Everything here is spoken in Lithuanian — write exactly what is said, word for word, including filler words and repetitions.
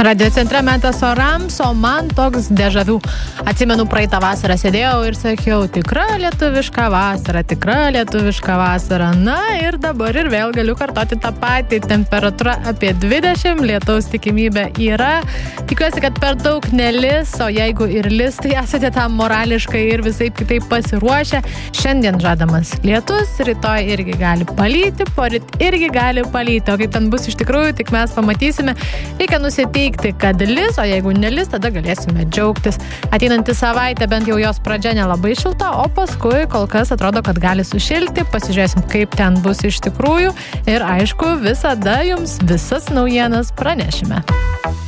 Radio centre metas orams, o man toks dežavių. Atsimenu, praeitą vasarą sėdėjau ir sakiau, tikra lietuviška vasara, tikra lietuviška vasara. Na ir dabar ir vėl galiu kartoti tą patį. Temperatūra apie dvidešimt, lietaus tikimybė yra. Tikiuosi, kad per daug nelis, o jeigu ir lis, tai esate tam morališkai ir visai kitaip pasiruošę. Šiandien žadamas lietus, rytoj irgi gali palyti, poryt irgi gali palyti. O kaip ten bus iš tikrųjų, tik mes pamatysime. Reikia nusiteikti, kad lis, o jeigu nelis, tada galėsime džiaugtis. Ateinantį savaitę bent jau jos pradžia nelabai šilta, o paskui kol kas atrodo, kad gali sušilti. Pasižiūrėsim, kaip ten bus iš tikrųjų. Ir aišku, visada jums visas naujienas pranešime.